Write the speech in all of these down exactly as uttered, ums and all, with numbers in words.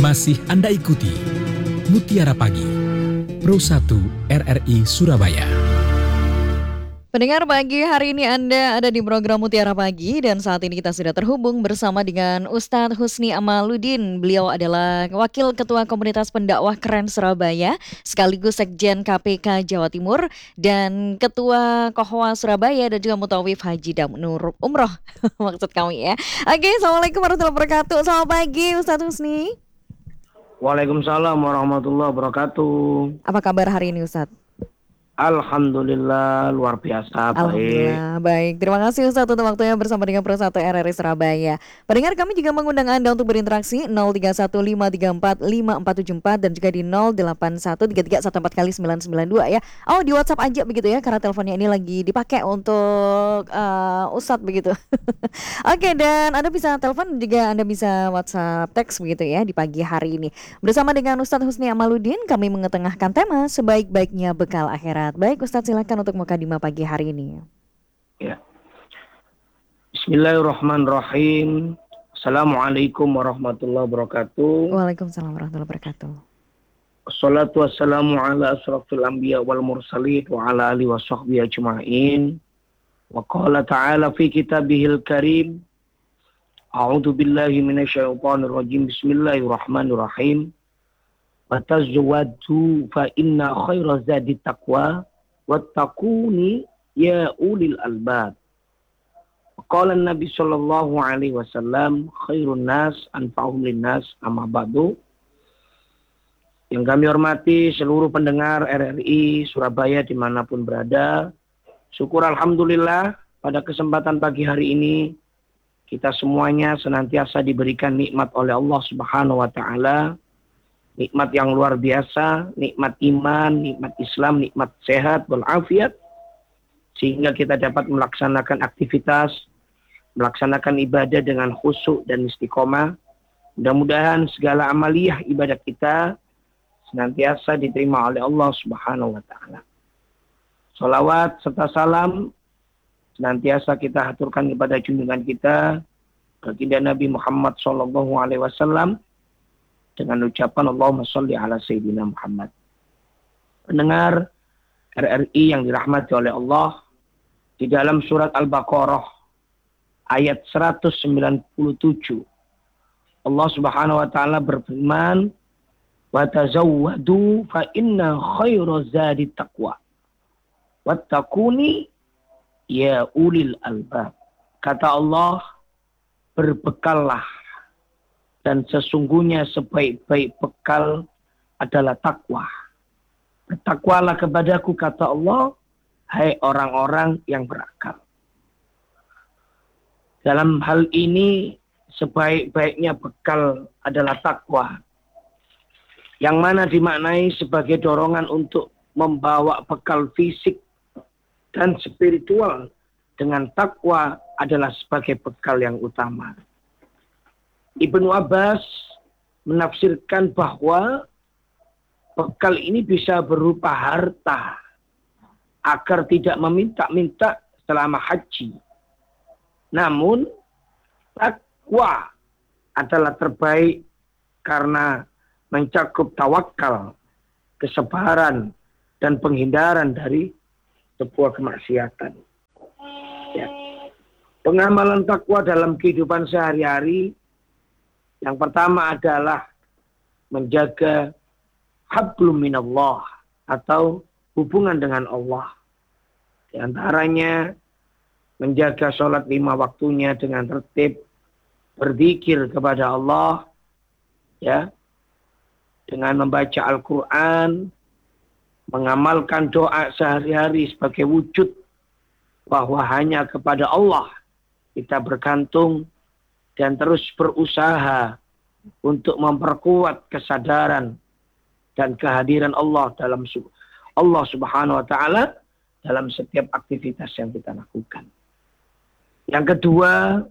Masih Anda ikuti Mutiara Pagi Pro satu R R I Surabaya. Pendengar, pagi hari ini Anda ada di program Mutiara Pagi dan saat ini kita sudah terhubung bersama dengan Ustadz Husni Amaludin. Beliau adalah Wakil Ketua Komunitas Pendakwah Keren Surabaya, sekaligus Sekjen K P K Jawa Timur dan Ketua Kohwa Surabaya dan juga Mutawif Haji dan Nur Umroh maksud kami ya. Oke, Assalamualaikum warahmatullahi wabarakatuh. Selamat pagi Ustadz Husni. Waalaikumsalam warahmatullahi wabarakatuh. Apa kabar hari ini Ustadz? Alhamdulillah luar biasa. Alhamdulillah baik. Terima kasih Ustadz untuk waktunya bersama dengan Pro satu R R I Surabaya. Pendengar, kami juga mengundang Anda untuk berinteraksi nol tiga satu lima tiga empat lima empat tujuh empat dan juga di nol delapan satu tiga tiga satu empat kali sembilan sembilan dua ya. Oh, di WhatsApp aja begitu ya, karena teleponnya ini lagi dipakai untuk uh, Ustadz begitu. Oke, dan Anda bisa telepon juga, Anda bisa WhatsApp teks begitu ya di pagi hari ini. Bersama dengan Ustadz Husni Amaludin, kami mengetengahkan tema sebaik-baiknya bekal akhirat. Baik Ustadz, silakan untuk mukadimah pagi hari ini. Ya. Bismillahirrahmanirrahim. Assalamualaikum warahmatullahi wabarakatuh. Waalaikumsalam warahmatullahi wabarakatuh. Wassalatu wassalamu ala asrafil anbiya wal mursalin wa ala alihi wa sahbihi ajma'in. Wa qala ta'ala fi kitabihil karim. A'udzu billahi minasyaitonir rajim. Bismillahirrahmanirrahim. Watazawwadu fa inna khairaz zadi taqwa wattaquni ya ulil albab. Qala Nabi sallallahu alaihi wasallam khairun nas anfa'uhum linnas amma ba'du. Yang kami hormati seluruh pendengar R R I Surabaya dimanapun berada, syukur alhamdulillah pada kesempatan pagi hari ini kita semuanya senantiasa diberikan nikmat oleh Allah Subhanahu wa taala. Nikmat yang luar biasa, nikmat iman, nikmat Islam, nikmat sehat, walafiat. Sehingga kita dapat melaksanakan aktivitas, melaksanakan ibadah dengan khusyuk dan istiqomah. Mudah-mudahan segala amaliyah ibadah kita senantiasa diterima oleh Allah Subhanahu wa taala. Salawat serta salam senantiasa kita haturkan kepada junjungan kita, baginda Nabi Muhammad sallallahu alaihi wasallam, dengan ucapan Allahumma sholli ala Sayyidina Muhammad. Pendengar R R I yang dirahmati oleh Allah, di dalam surat Al-Baqarah ayat seratus sembilan puluh tujuh Allah Subhanahu wa taala berfirman, "Wa tazawwadu fa inna khairaz zadi taqwa. Wattaquni ya ulil albab." Kata Allah, berbekallah, dan sesungguhnya sebaik-baik bekal adalah takwa. Bertakwalah kepadaku, kata Allah, hai orang-orang yang berakal. Dalam hal ini, sebaik-baiknya bekal adalah takwa, yang mana dimaknai sebagai dorongan untuk membawa bekal fisik dan spiritual dengan takwa adalah sebagai bekal yang utama. Ibnu Abbas menafsirkan bahwa bekal ini bisa berupa harta agar tidak meminta-minta selama haji. Namun takwa adalah terbaik karena mencakup tawakal, kesabaran, dan penghindaran dari sebuah kemaksiatan. Ya. Pengamalan takwa dalam kehidupan sehari-hari, yang pertama adalah menjaga hablum minallah atau hubungan dengan Allah. Di antaranya menjaga sholat lima waktunya dengan tertib, berzikir kepada Allah, ya, dengan membaca Al-Quran, mengamalkan doa sehari-hari sebagai wujud bahwa hanya kepada Allah kita bergantung, dan terus berusaha untuk memperkuat kesadaran dan kehadiran Allah dalam Allah Subhanahu wa taala dalam setiap aktivitas yang kita lakukan. Yang kedua,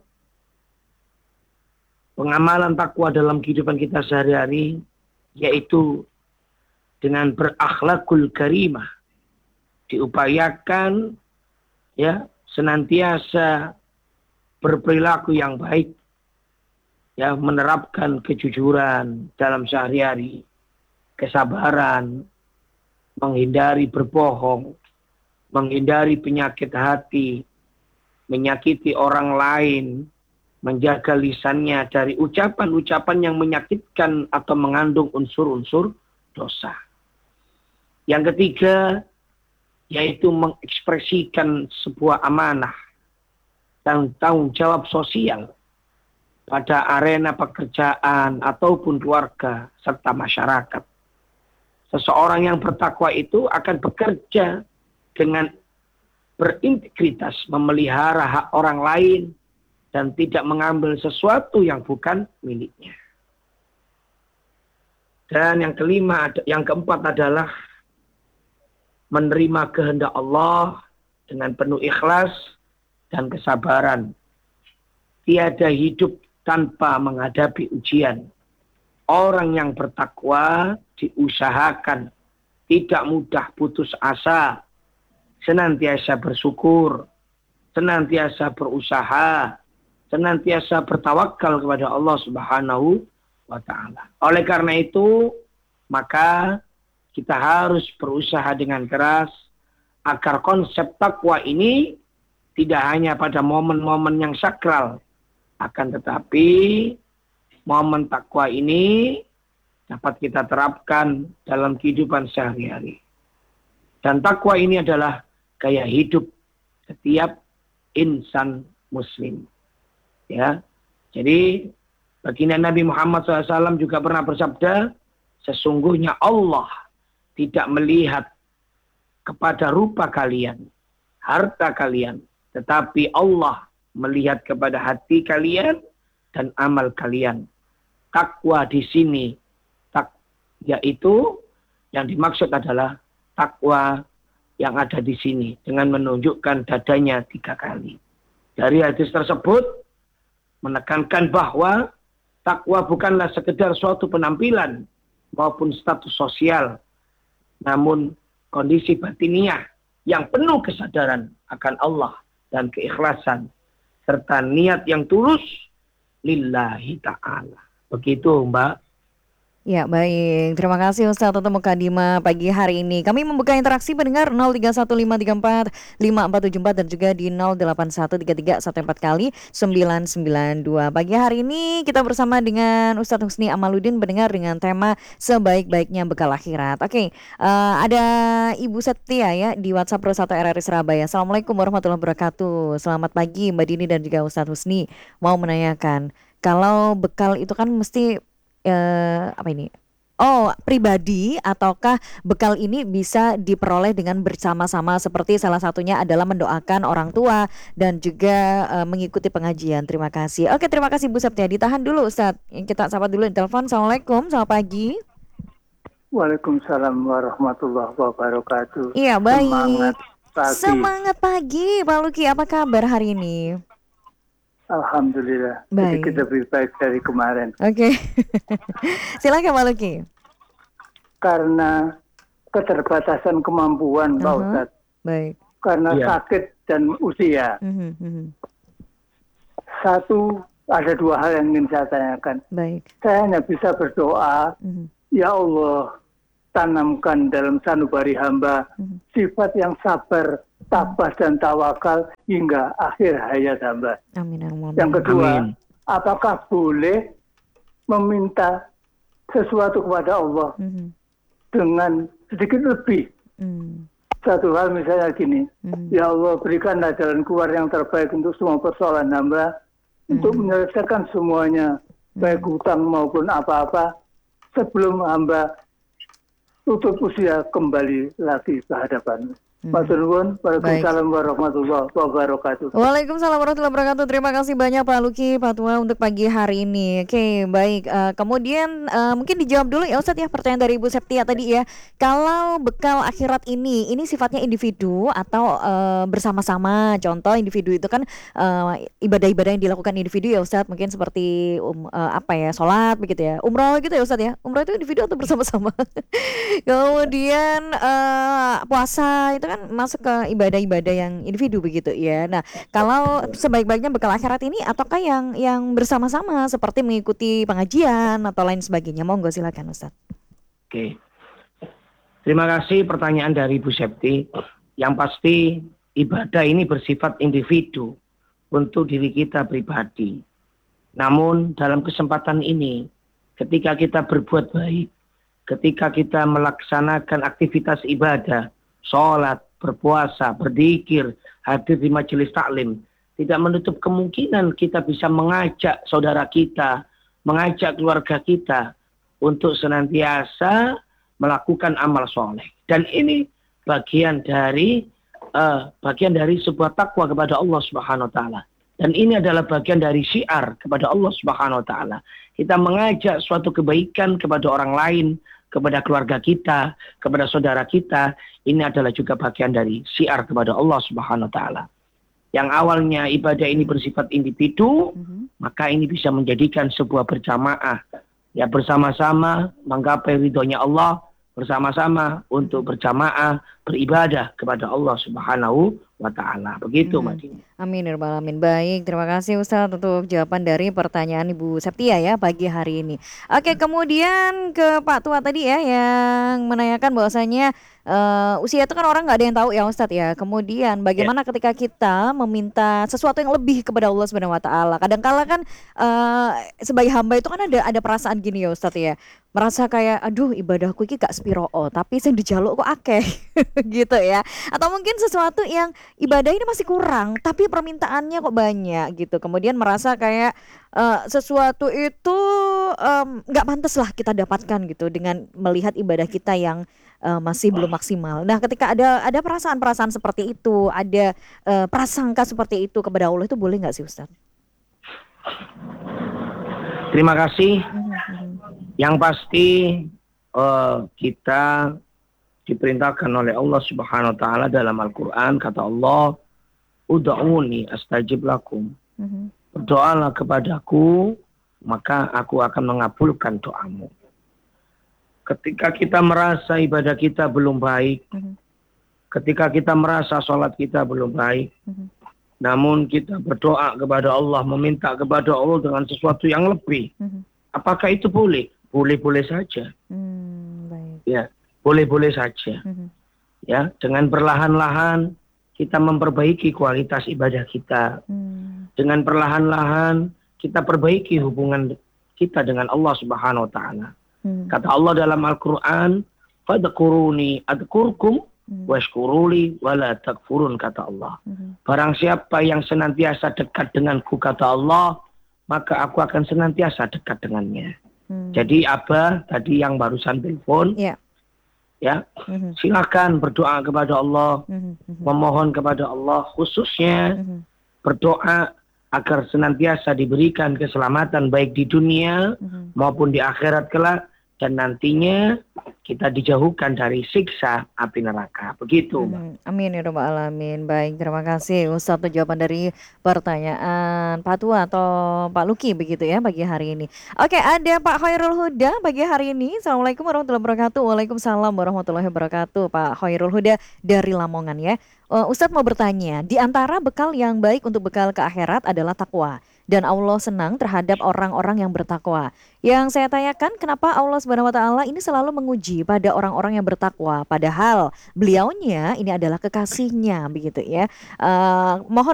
pengamalan takwa dalam kehidupan kita sehari-hari yaitu dengan berakhlakul karimah. Diupayakan ya senantiasa berperilaku yang baik, ya menerapkan kejujuran dalam sehari-hari, kesabaran, menghindari berbohong, menghindari penyakit hati, menyakiti orang lain, menjaga lisannya dari ucapan-ucapan yang menyakitkan atau mengandung unsur-unsur dosa. Yang ketiga, yaitu mengekspresikan sebuah amanah dan tanggung jawab sosial pada arena pekerjaan ataupun keluarga serta masyarakat. Seseorang yang bertakwa itu akan bekerja dengan berintegritas, memelihara hak orang lain, dan tidak mengambil sesuatu yang bukan miliknya. Dan yang kelima, yang keempat adalah menerima kehendak Allah dengan penuh ikhlas dan kesabaran. Tiada hidup tanpa menghadapi ujian. Orang yang bertakwa diusahakan, tidak mudah putus asa, senantiasa bersyukur, senantiasa berusaha, senantiasa bertawakal kepada Allah Subhanahu wa taala. Oleh karena itu, maka kita harus berusaha dengan keras agar konsep takwa ini tidak hanya pada momen-momen yang sakral, akan tetapi momen takwa ini dapat kita terapkan dalam kehidupan sehari-hari. Dan takwa ini adalah gaya hidup setiap insan muslim. Ya, jadi baginda Nabi Muhammad shallallahu alaihi wasallam juga pernah bersabda, sesungguhnya Allah tidak melihat kepada rupa kalian, harta kalian, tetapi Allah melihat kepada hati kalian dan amal kalian. Takwa di sini, tak, yaitu yang dimaksud adalah takwa yang ada di sini dengan menunjukkan dadanya tiga kali. Dari hadis tersebut menekankan bahwa takwa bukanlah sekedar suatu penampilan maupun status sosial, namun kondisi batiniah yang penuh kesadaran akan Allah dan keikhlasan serta niat yang tulus lillahi ta'ala. Begitu, Mbak. Ya, baik. Terima kasih Ustaz untuk mukadimah pagi hari ini. Kami membuka interaksi pendengar nol tiga satu lima tiga empat lima empat tujuh empat dan juga di nol delapan satu tiga tiga satu empat kali sembilan sembilan dua. Pagi hari ini kita bersama dengan Ustadz Husni Amaluddin mendengar dengan tema sebaik-baiknya bekal akhirat. Oke, uh, ada Ibu Setia ya di WhatsApp Pro satu R R I Surabaya. Assalamualaikum warahmatullahi wabarakatuh. Selamat pagi Mbak Dini dan juga Ustadz Husni. Mau menanyakan, kalau bekal itu kan mesti Uh, apa ini? Oh, pribadi ataukah bekal ini bisa diperoleh dengan bersama-sama seperti salah satunya adalah mendoakan orang tua dan juga uh, mengikuti pengajian. Terima kasih. Oke, terima kasih Bu Septia. Ditahan dulu Ustadz. Kita sapa dulu di telepon. Assalamualaikum, selamat pagi. Waalaikumsalam warahmatullahi wabarakatuh. Iya, baik. Semangat pagi. Semangat pagi, Pak Luki. Apa kabar hari ini? Alhamdulillah, baik. Sedikit lebih baik dari kemarin. Oke, okay. Silakan Pak Luki. Karena keterbatasan kemampuan, uh-huh. Pak Ustadz. Baik. Karena ya. sakit dan usia. Uh-huh. Uh-huh. Satu, ada dua hal yang ingin saya tanyakan. Baik. Saya hanya bisa berdoa, uh-huh. Ya Allah, tanamkan dalam sanubari hamba uh-huh. sifat yang sabar, tabah dan tawakal hingga akhir hayat hamba. Amin, amin. Yang kedua, amin. Apakah boleh meminta sesuatu kepada Allah mm-hmm. dengan sedikit lebih? Mm. Satu hal misalnya gini, mm. Ya Allah berikanlah jalan keluar yang terbaik untuk semua persoalan hamba, mm. untuk menyelesaikan semuanya, mm. baik hutang maupun apa-apa, sebelum hamba tutup usia kembali lagi ke hadapan. Hmm. Waalaikumsalam warahmatullahi wabarakatuh. Waalaikumsalam warahmatullahi wabarakatuh. Terima kasih banyak Pak Luki Fatwa untuk pagi hari ini. Oke, baik. Uh, kemudian uh, mungkin dijawab dulu ya Ustadz ya pertanyaan dari Ibu Septia tadi ya. Kalau bekal akhirat ini, ini sifatnya individu atau uh, bersama-sama? Contoh individu itu kan uh, ibadah-ibadah yang dilakukan individu ya Ustadz. Mungkin seperti um, uh, apa ya, sholat begitu ya, umroh gitu ya Ustadz ya. Umroh itu individu atau bersama-sama? Kemudian uh, puasa itu kan masuk ke ibadah-ibadah yang individu begitu ya. Nah, kalau sebaik-baiknya bekal akhirat ini ataukah yang yang bersama-sama seperti mengikuti pengajian atau lain sebagainya? Monggo silakan Ustaz. Oke. Terima kasih pertanyaan dari Bu Septi. Yang pasti ibadah ini bersifat individu untuk diri kita pribadi. Namun dalam kesempatan ini, ketika kita berbuat baik, ketika kita melaksanakan aktivitas ibadah, sholat, berpuasa, berzikir, hadir di majelis taklim, tidak menutup kemungkinan kita bisa mengajak saudara kita, mengajak keluarga kita untuk senantiasa melakukan amal soleh. Dan ini bagian dari uh, bagian dari sebuah takwa kepada Allah Subhanahu wa taala. Dan ini adalah bagian dari syiar kepada Allah Subhanahu wa taala. Kita mengajak suatu kebaikan kepada orang lain, kepada keluarga kita, kepada saudara kita, ini adalah juga bagian dari syiar kepada Allah Subhanahu wa taala. Yang awalnya ibadah ini bersifat individu, mm-hmm. maka ini bisa menjadikan sebuah berjamaah. Ya, bersama-sama menggapai ridhonya Allah, bersama-sama untuk berjamaah beribadah kepada Allah Subhanahu wa taala. Begitu, Mbak Dini. Amin ya rabbal alamin. Baik, terima kasih Ustaz untuk jawaban dari pertanyaan Ibu Septia ya pagi hari ini. Oke, kemudian ke Pak Tua tadi ya yang menanyakan bahwasanya uh, usia itu kan orang nggak ada yang tahu ya Ustaz ya. Kemudian bagaimana yeah. ketika kita meminta sesuatu yang lebih kepada Allah Subhanahu wa taala. Kadang-kala kan uh, sebagai hamba itu kan ada ada perasaan gini ya Ustaz ya. Merasa kayak aduh ibadahku ini gak spiroo, tapi yang dijaluk kok akeh gitu ya. Atau mungkin sesuatu yang ibadah ini masih kurang tapi permintaannya kok banyak gitu. Kemudian merasa kayak uh, sesuatu itu um, gak pantas lah kita dapatkan gitu dengan melihat ibadah kita yang uh, masih belum maksimal. Nah, ketika ada ada perasaan-perasaan seperti itu, ada uh, prasangka seperti itu kepada Allah, itu boleh gak sih Ustaz? Terima kasih. Yang pasti uh, kita diperintahkan oleh Allah Subhanahu wa taala dalam Al-Qur'an, kata Allah, "Ud'uni astajib lakum." Mm-hmm. Berdoalah kepadaku, maka aku akan mengabulkan doamu. Ketika kita merasa ibadah kita belum baik, mm-hmm. ketika kita merasa sholat kita belum baik, mm-hmm. namun kita berdoa kepada Allah, meminta kepada Allah dengan sesuatu yang lebih, mm-hmm. apakah itu boleh? Boleh-boleh saja. Hmm, baik. Ya, boleh-boleh saja. Mm-hmm. Ya, dengan perlahan-lahan kita memperbaiki kualitas ibadah kita. Mm. Dengan perlahan-lahan kita perbaiki hubungan kita dengan Allah Subhanahu wa taala. Mm. Kata Allah dalam Al-Qur'an, "Fadhkuruni adkurkum washkuruli wala takfurun," kata Allah. Mm-hmm. Barang siapa yang senantiasa dekat denganku, kata Allah, maka aku akan senantiasa dekat dengannya. Hmm. Jadi Abah tadi yang barusan telepon, yeah. ya, mm-hmm. silakan berdoa kepada Allah, mm-hmm. memohon kepada Allah, khususnya mm-hmm. berdoa agar senantiasa diberikan keselamatan baik di dunia mm-hmm. maupun di akhirat kelak, dan nantinya kita dijauhkan dari siksa api neraka. Begitu, Mbak. Hmm, amin ya rabbal alamin. Baik, terima kasih Ustaz untuk jawaban dari pertanyaan Pak Tua atau Pak Luki begitu ya pagi hari ini. Oke, ada Pak Khairul Huda pagi hari ini. Assalamualaikum warahmatullahi wabarakatuh. Waalaikumsalam warahmatullahi wabarakatuh. Pak Khairul Huda dari Lamongan ya. Uh, Ustadz mau bertanya, di antara bekal yang baik untuk bekal ke akhirat adalah takwa. Dan Allah senang terhadap orang-orang yang bertakwa. Yang saya tanyakan, kenapa Allah Subhanahu wa taala ini selalu menguji pada orang-orang yang bertakwa, padahal beliaunya ini adalah kekasihnya begitu ya. Uh, mohon